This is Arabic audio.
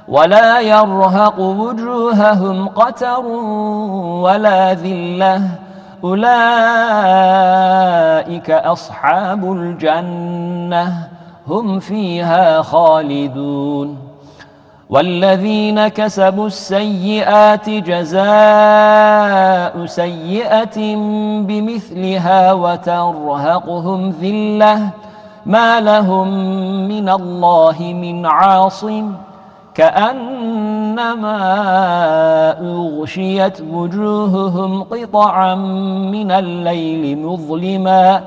ولا يرهق وجوههم قتر ولا ذلة أولئك أصحاب الجنة هم فيها خالدون والذين كسبوا السيئات جزاء سيئة بمثلها وترهقهم ذلة ما لهم من الله من عاصم كأنما أغشيت وجوههم قطعا من الليل مظلما